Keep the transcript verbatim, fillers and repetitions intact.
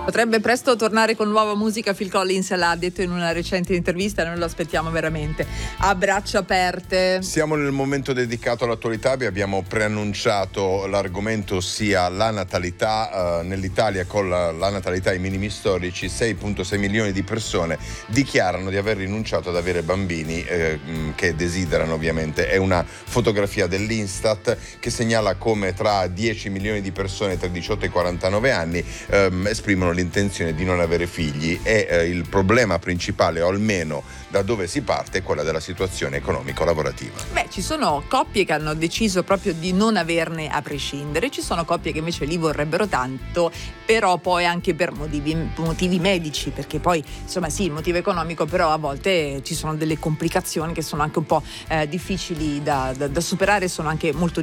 Potrebbe presto tornare con nuova musica. Phil Collins l'ha detto in una recente intervista, noi lo aspettiamo veramente a braccia aperte. Siamo nel momento dedicato all'attualità, vi abbiamo preannunciato l'argomento, ossia la natalità. Uh, nell'Italia con la, la natalità ai minimi storici sei virgola sei milioni di persone dichiarano di aver rinunciato ad avere bambini eh, che desiderano ovviamente. È una fotografia dell'Instat che segnala come tra dieci milioni di persone tra i diciotto e i quarantanove anni ehm, esprimono l'intenzione di non avere figli e eh, il problema principale, o almeno da dove si parte, è quella della situazione economico-lavorativa. Beh, ci sono coppie che hanno deciso proprio di non averne a prescindere, ci sono coppie che invece li vorrebbero tanto, però poi anche per motivi, motivi medici, perché poi insomma sì, il motivo economico, però a volte ci sono delle complicazioni che sono anche un po' eh, difficili da, da, da superare, sono anche molto